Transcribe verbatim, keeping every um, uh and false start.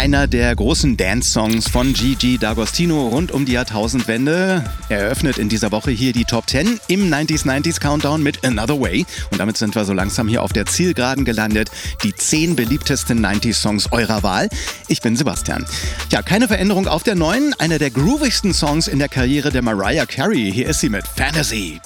Einer der großen Dance-Songs von Gigi D'Agostino rund um die Jahrtausendwende. Er eröffnet in dieser Woche hier die Top zehn im neunziger neunzig Countdown mit Another Way. Und damit sind wir so langsam hier auf der Zielgeraden gelandet. Die zehn beliebtesten neunziger Songs eurer Wahl. Ich bin Sebastian. Ja, keine Veränderung auf der neun. Einer der groovigsten Songs in der Karriere der Mariah Carey. Hier ist sie mit Fantasy.